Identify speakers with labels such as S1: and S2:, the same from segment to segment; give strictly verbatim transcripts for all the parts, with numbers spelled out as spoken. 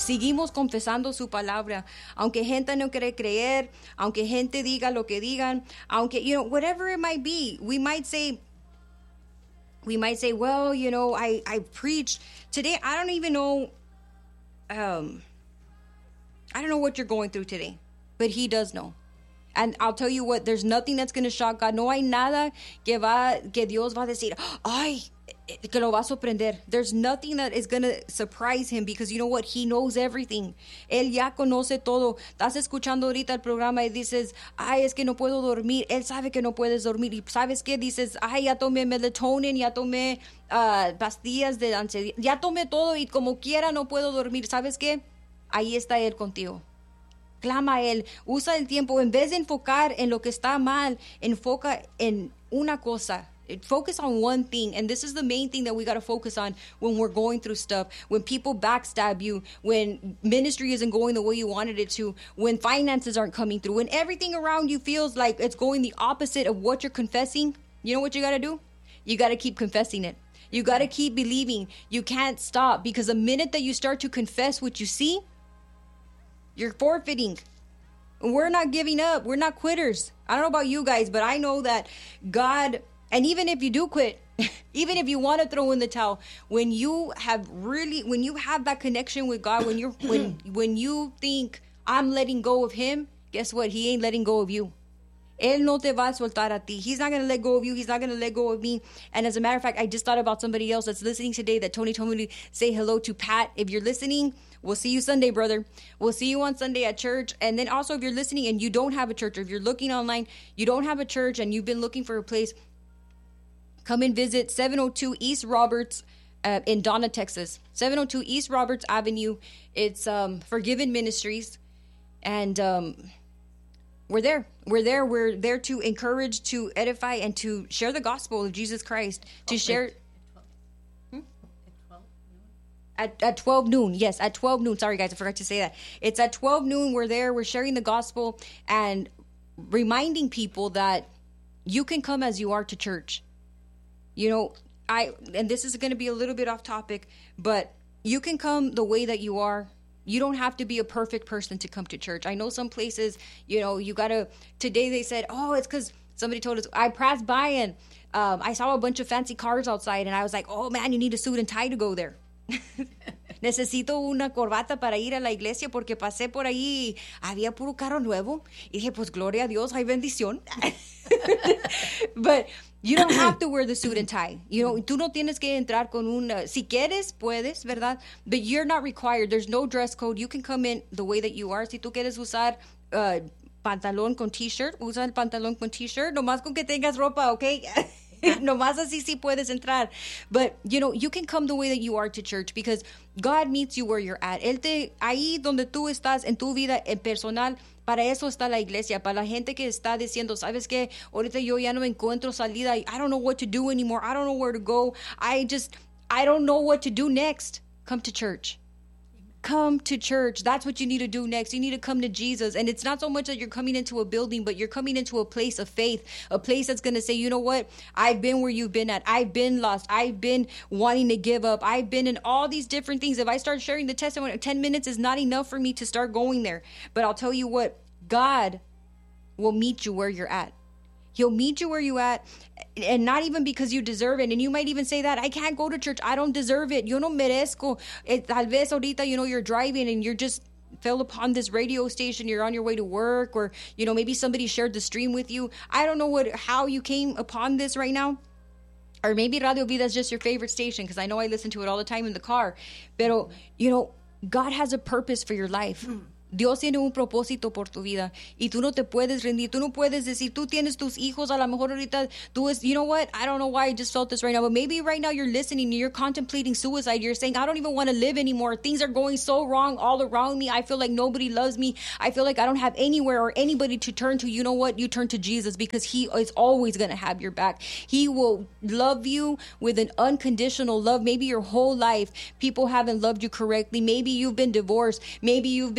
S1: Seguimos confesando su palabra. Aunque gente no quiere creer, aunque gente diga lo que digan, aunque, you know, whatever it might be, we might say, we might say, well, you know, I, I preached. Today, I don't even know, um, I don't know what you're going through today, but he does know. And I'll tell you what, there's nothing that's going to shock God. No hay nada que va, que Dios va a decir, ay, que lo va a sorprender. There's nothing that is going to surprise him because you know what? He knows everything. Él ya conoce todo. Estás escuchando ahorita el programa y dices, ay, es que no puedo dormir. Él sabe que no puedes dormir. Y ¿sabes qué? Dices, ay, ya tomé melatonin, ya tomé uh, pastillas de ansiedad. Ya tomé todo y como quiera no puedo dormir. ¿Sabes qué? Ahí está Él contigo. Clama a Él, usa el tiempo. En vez de enfocar en lo que está mal, enfoca en una cosa. Focus on one thing. And this is the main thing that we got to focus on when we're going through stuff. When people backstab you, when ministry isn't going the way you wanted it to, when finances aren't coming through, when everything around you feels like it's going the opposite of what you're confessing, you know what you got to do? You got to keep confessing it. You got to keep believing. You can't stop because the minute that you start to confess what you see, you're forfeiting. We're not giving up. We're not quitters. I don't know about you guys, but I know that God, and even if you do quit, even if you want to throw in the towel, when you have really, when you have that connection with God, when you're, when, when you think I'm letting go of Him, guess what? He ain't letting go of you. Él no te va a soltar a ti. He's not going to let go of you. He's not going to let go of me. And as a matter of fact, I just thought about somebody else that's listening today that Tony told me to say hello to. Pat, if you're listening, we'll see you Sunday, brother. We'll see you on Sunday at church. And then also if you're listening and you don't have a church, or if you're looking online, you don't have a church and you've been looking for a place, come and visit seven oh two East Roberts uh, in Donna, Texas. seven oh two East Roberts Avenue. It's um, Forgiven Ministries. And um, we're there. We're there. We're there to encourage, to edify, and to share the gospel of Jesus Christ. To oh, share... Hmm? At, at twelve noon, yes, at twelve noon. Sorry, guys, I forgot to say that. It's at twelve noon. We're there. We're sharing the gospel and reminding people that you can come as you are to church. You know, I, and this is going to be a little bit off topic, but you can come the way that you are. You don't have to be a perfect person to come to church. I know some places, you know, you got to, today they said, oh, it's because somebody told us, I passed by and um, I saw a bunch of fancy cars outside and I was like, oh man, you need a suit and tie to go there. Necesito una corbata para ir a la iglesia porque pasé por ahí y había puro carro nuevo. Y dije, pues gloria a Dios, hay bendición. But you don't have to wear the suit and tie. You know, tú no tienes que entrar con un, si quieres, puedes, ¿verdad? But you're not required. There's no dress code. You can come in the way that you are. Si tú quieres usar uh, pantalón con t-shirt, usa el pantalón con t-shirt, nomás con que tengas ropa, okay? Nomás así sí puedes entrar. But, you know, you can come the way that you are to church because God meets you where you're at. Él te, ahí donde tú estás en tu vida en personal, para eso está la iglesia, para la gente que está diciendo, ¿sabes qué? Ahorita yo ya no encuentro salida. I don't know what to do anymore. I don't know where to go. I just, I don't know what to do next. Come to church. Come to church. That's what you need to do next. You need to come to Jesus. And it's not so much that you're coming into a building, but you're coming into a place of faith, a place that's going to say, you know what? I've been where you've been at. I've been lost. I've been wanting to give up. I've been in all these different things. If I start sharing the testimony, ten minutes is not enough for me to start going there. But I'll tell you what, God will meet you where you're at. He'll meet you where you at, and not even because you deserve it. And you might even say that, I can't go to church. I don't deserve it. Yo no merezco. Eh, tal vez ahorita, you know, you're driving and you're just fell upon this radio station. You're on your way to work, or, you know, maybe somebody shared the stream with you. I don't know what how you came upon this right now. Or maybe Radio Vida is just your favorite station, because I know I listen to it all the time in the car. Pero, you know, God has a purpose for your life. Dios tiene un propósito por tu vida y tú no te puedes rendir. Tú no puedes decir, tú tienes tus hijos, a lo mejor ahorita tú es, you know what? I don't know why I just felt this right now, but maybe right now you're listening and you're contemplating suicide. You're saying, I don't even want to live anymore. Things are going so wrong all around me. I feel like nobody loves me. I feel like I don't have anywhere or anybody to turn to. You know what? You turn to Jesus, because He is always going to have your back. He will love you with an unconditional love. Maybe your whole life people haven't loved you correctly. Maybe you've been divorced. Maybe you've been in and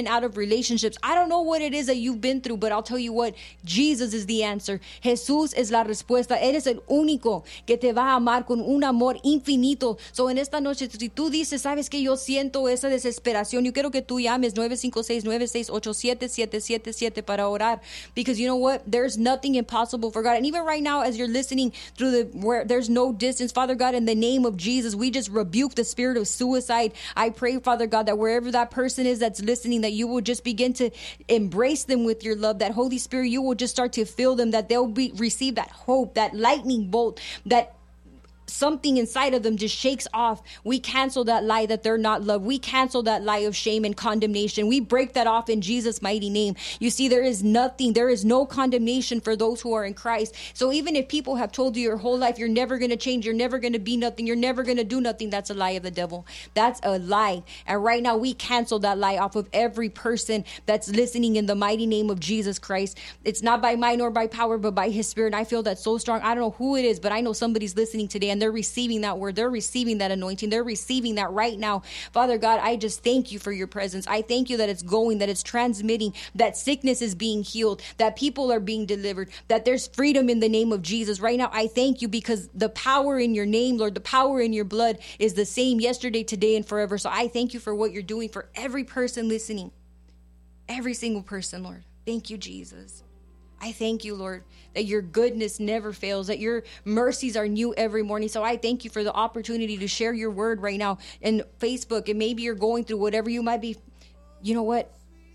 S1: in out of relationships. I don't know what it is that you've been through, but I'll tell you what, Jesus is the answer. Jesús es la respuesta. Él es el único que te va a amar con un amor infinito. So en esta noche, si tú dices, sabes que yo siento esa desesperación, yo quiero que tú llames nueve cinco seis, nueve seis ocho, siete siete siete siete para orar. Because you know what? There's nothing impossible for God. And even right now, as you're listening through the, where there's no distance, Father God, in the name of Jesus, we just rebuke the spirit of suicide. I pray, Father God, that wherever that person is that's listening, that you will just begin to embrace them with your love. That Holy Spirit, you will just start to fill them, that they'll be receive that hope, that lightning bolt, that something inside of them just shakes off. We cancel that lie that they're not loved. We cancel that lie of shame and condemnation. We break that off in Jesus' mighty name. You see, there is nothing, there is no condemnation for those who are in Christ. So even if people have told you your whole life, you're never going to change, you're never going to be nothing, you're never going to do nothing, that's a lie of the devil. That's a lie. And right now we cancel that lie off of every person that's listening in the mighty name of Jesus Christ. It's not by might nor by power, but by his spirit. And I feel that so strong. I don't know who it is, but I know somebody's listening today, and they're receiving that word. They're receiving that anointing. They're receiving that right now. Father God, I just thank you for your presence. I thank you that it's going, that it's transmitting, that sickness is being healed, that people are being delivered, that there's freedom in the name of Jesus. Right now, I thank you because the power in your name, Lord, the power in your blood is the same yesterday, today, and forever. So I thank you for what you're doing for every person listening. Every single person, Lord. Thank you, Jesus. I thank you, Lord, that your goodness never fails, that your mercies are new every morning. So I thank you for the opportunity to share your word right now in Facebook. And maybe you're going through whatever you might be. You know what?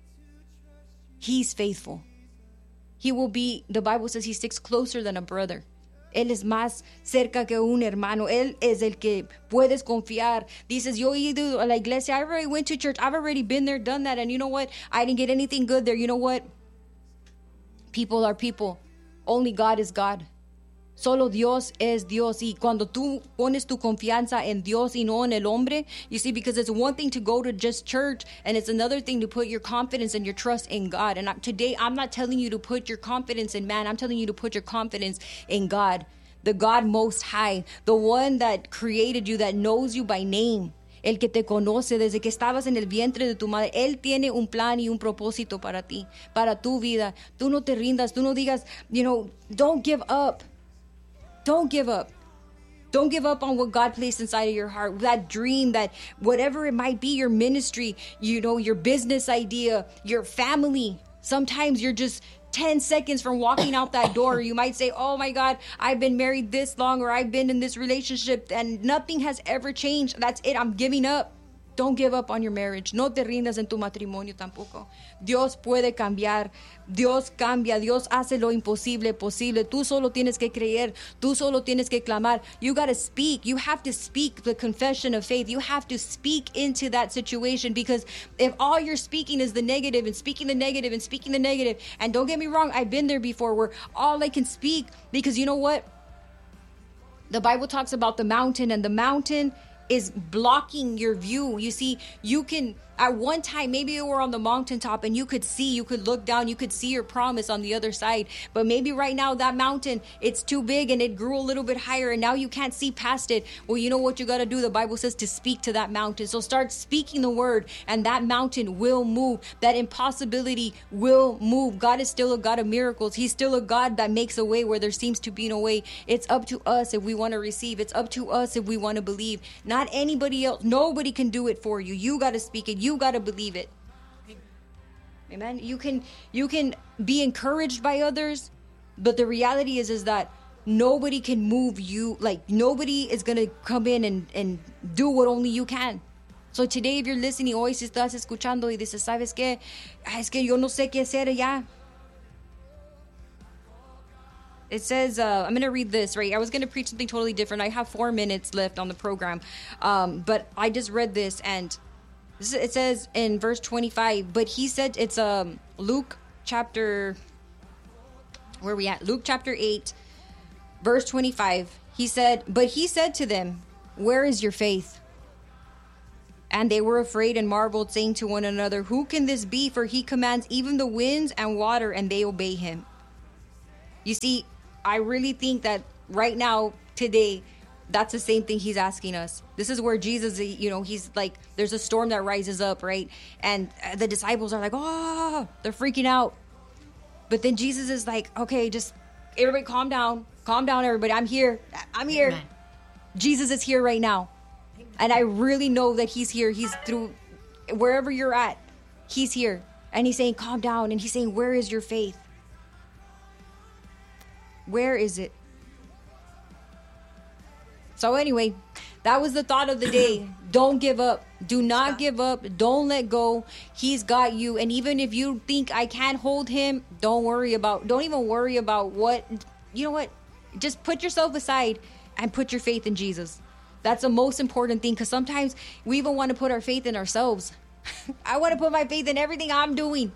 S1: He's faithful. He will be, the Bible says he sticks closer than a brother. Él es más cerca que un hermano. Él es el que puedes confiar. Dices, yo he ido a la iglesia. I already went to church. I've already been there, done that. And you know what? I didn't get anything good there. You know what? People are people. Only God is God. Solo Dios es Dios. Y cuando tú pones tu confianza en Dios y no en el hombre, you see, because it's one thing to go to just church, and it's another thing to put your confidence and your trust in God. And today, I'm not telling you to put your confidence in man. I'm telling you to put your confidence in God, the God Most High, the one that created you, that knows you by name. El que te conoce desde que estabas en el vientre de tu madre. Él tiene un plan y un propósito para ti, para tu vida. Tú no te rindas. Tú no digas, you know, don't give up. Don't give up. Don't give up on what God placed inside of your heart. That dream, that whatever it might be, your ministry, you know, your business idea, your family. Sometimes you're just ten seconds from walking out that door. You might say, oh my God, I've been married this long, or I've been in this relationship and nothing has ever changed. That's it. I'm giving up. Don't give up on your marriage. No te rindas en tu matrimonio tampoco. Dios puede cambiar. Dios cambia. Dios hace lo imposible posible. Tú solo tienes que creer. Tú solo tienes que clamar. You got to speak. You have to speak the confession of faith. You have to speak into that situation, because if all you're speaking is the negative and speaking the negative and speaking the negative, and don't get me wrong, I've been there before where all I can speak, because you know what? The Bible talks about the mountain, and the mountain is blocking your view. You see, you can, at one time, maybe you were on the mountaintop and you could see, you could look down, you could see your promise on the other side. But maybe right now that mountain, it's too big and it grew a little bit higher and now you can't see past it. Well, you know what you got to do? The Bible says to speak to that mountain. So start speaking the word, and that mountain will move. That impossibility will move. God is still a God of miracles. He's still a God that makes a way where there seems to be no way. It's up to us if we want to receive. It's up to us if we want to believe. Not anybody else. Nobody can do it for you. You got to speak it. You got to believe it. Amen. You can you can be encouraged by others, but the reality is is that nobody can move you. Like, nobody is going to come in and, and do what only you can. So today, if you're listening, hoy si estás escuchando y dices, ¿sabes qué? Es que yo no sé qué hacer ya. It says, uh, I'm going to read this, right? I was going to preach something totally different. I have four minutes left on the program. Um, but I just read this, and this, it says in verse twenty-five, but he said, it's um, Luke chapter, where are we at? Luke chapter eight, verse twenty-five. He said, but he said to them, where is your faith? And they were afraid and marveled, saying to one another, who can this be? For he commands even the winds and water, and they obey him. You see, I really think that right now, today, That's the same thing he's asking us. This is where Jesus, you know, he's like, there's a storm that rises up, right? And the disciples are like, oh, they're freaking out. But then Jesus is like, okay, just everybody calm down. Calm down, everybody. I'm here. I'm here. Amen. Jesus is here right now. Amen. And I really know that he's here. He's through wherever you're at. He's here. And he's saying, calm down. And he's saying, where is your faith? Where is it? So anyway, that was the thought of the day. Don't give up. Do not Stop. give up. Don't let go. He's got you. And even if you think I can't hold him, don't worry about, don't even worry about what, you know what? Just put yourself aside and put your faith in Jesus. That's the most important thing, because sometimes we even want to put our faith in ourselves. I want to put my faith in everything I'm doing.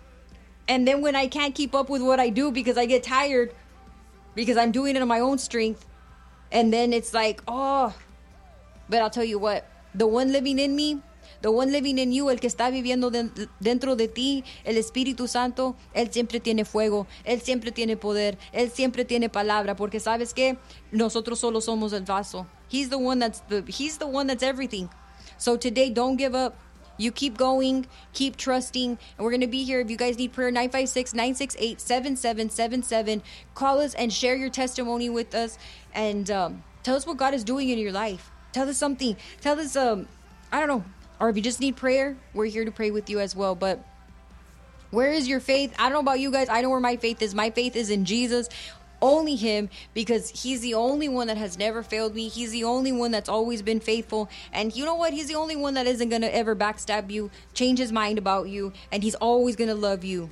S1: And then when I can't keep up with what I do because I get tired, because I'm doing it on my own strength, and then it's like, oh, but I'll tell you what, the one living in me, the one living in you, el que está viviendo dentro de ti, el Espíritu Santo, él siempre tiene fuego, él siempre tiene poder, él siempre tiene palabra, porque sabes que nosotros solo somos el vaso. He's the one that's the, he's the one that's everything. So today, don't give up. You keep going, keep trusting, and we're going to be here. If you guys need prayer, nine five six, nine six eight, seven seven seven seven. Call us and share your testimony with us, and um, tell us what God is doing in your life. Tell us something. Tell us, um, I don't know, or if you just need prayer, we're here to pray with you as well. But where is your faith? I don't know about you guys. I know where my faith is. My faith is in Jesus. Only him, because he's the only one that has never failed me. He's the only one that's always been faithful. And you know what? He's the only one that isn't going to ever backstab you, change his mind about you. And he's always going to love you.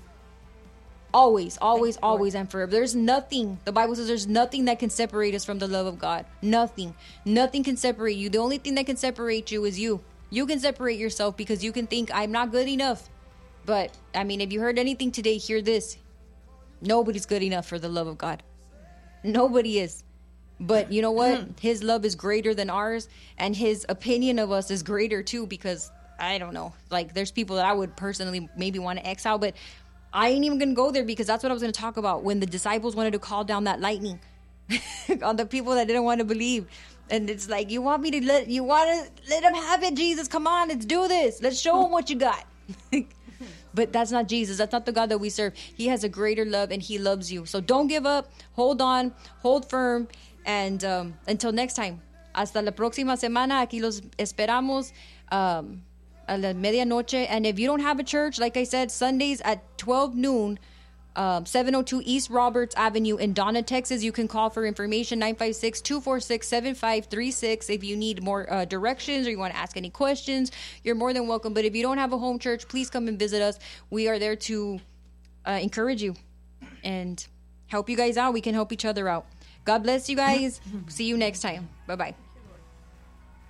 S1: Always, always, always, and forever. There's nothing. The Bible says there's nothing that can separate us from the love of God. Nothing. Nothing can separate you. The only thing that can separate you is you. You can separate yourself because you can think, I'm not good enough. But, I mean, if you heard anything today, hear this. Nobody's good enough for the love of God. Nobody is. But you know what? His love is greater than ours, and his opinion of us is greater too, because I don't know, like there's people that I would personally maybe want to X out, but I ain't even gonna go there, because that's what I was gonna talk about when the disciples wanted to call down that lightning on the people that didn't want to believe. And it's like, you want me to let you want to let them have it, Jesus? Come on, let's do this. Let's show them what you got. But that's not Jesus. That's not the God that we serve. He has a greater love, and he loves you. So don't give up. Hold on. Hold firm. And um, until next time, hasta la próxima semana. Aquí los esperamos um, a la medianoche. And if you don't have a church, like I said, Sundays at twelve noon, um, seven oh two East Roberts Avenue in Donna, Texas. You can call for information, nine five six, two four six, seven five three six. If you need more uh, directions or you want to ask any questions, you're more than welcome. But if you don't have a home church, please come and visit us. We are there to uh, encourage you and help you guys out. We can help each other out. God bless you guys. See you next time. Bye-bye.